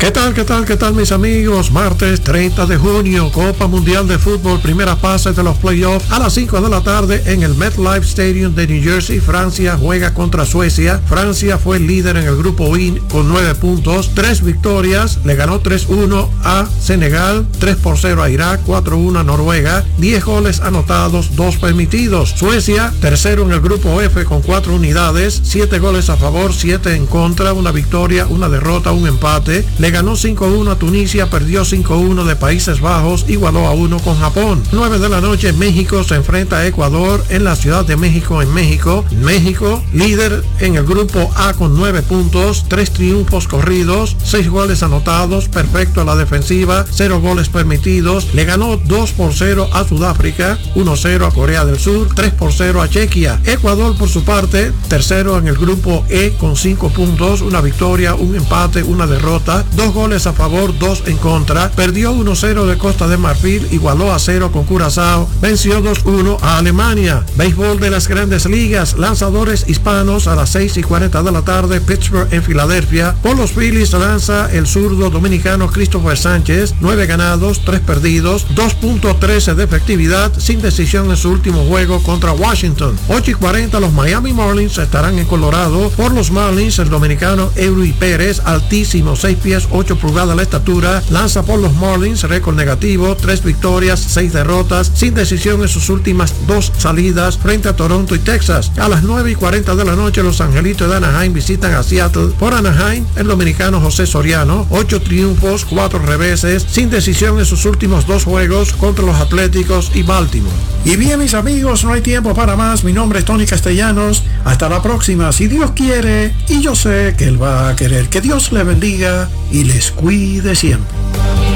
¿Qué tal mis amigos? Martes 30 de junio, Copa Mundial de Fútbol, primera fase de los playoffs a las 5 de la tarde en el MetLife Stadium de New Jersey. Francia juega contra Suecia. Francia fue el líder en el grupo I con 9 puntos, 3 victorias, le ganó 3-1 a Senegal, 3-0 a Irak, 4-1 a Noruega, 10 goles anotados, 2 permitidos. Suecia, tercero en el grupo F con 4 unidades, 7 goles a favor, 7 en contra, una victoria, una derrota, un empate. Le ganó 5-1 a Tunisia, perdió 5-1 de Países Bajos, igualó a 1 con Japón. 9 de la noche, México se enfrenta a Ecuador en la Ciudad de México, en México. México, líder en el grupo A con 9 puntos, 3 triunfos corridos, 6 goles anotados, perfecto a la defensiva, 0 goles permitidos. Le ganó 2-0 a Sudáfrica, 1-0 a Corea del Sur, 3-0 a Chequia. Ecuador, por su parte, tercero en el grupo E con 5 puntos, una victoria, un empate, una derrota, 2 goles a favor, 2 en contra. Perdió 1-0 de Costa de Marfil, igualó a 0 con Curazao, venció 2-1 a Alemania. Béisbol de las Grandes Ligas, lanzadores hispanos a las 6:40 de la tarde, Pittsburgh en Filadelfia. Por los Phillies lanza el zurdo dominicano Christopher Sánchez, 9 ganados, 3 perdidos, 2.13 de efectividad, sin decisión en su último juego contra Washington. 8:40 los Miami Marlins estarán en Colorado. Por los Marlins, el dominicano Eury Pérez, altísimo, 6 pies 8 pulgadas la estatura, lanza por los Marlins, récord negativo, 3 victorias, 6 derrotas, sin decisión en sus últimas 2 salidas frente a Toronto y Texas. A las 9:40 de la noche, los Angelitos de Anaheim visitan a Seattle. Por Anaheim, el dominicano José Soriano, 8 triunfos, 4 reveses, sin decisión en sus últimos 2 juegos contra los Atléticos y Baltimore. Y bien, mis amigos, no hay tiempo para más. Mi nombre es Tony Castellanos. Hasta la próxima, si Dios quiere, y yo sé que Él va a querer. Que Dios le bendiga y les cuide siempre.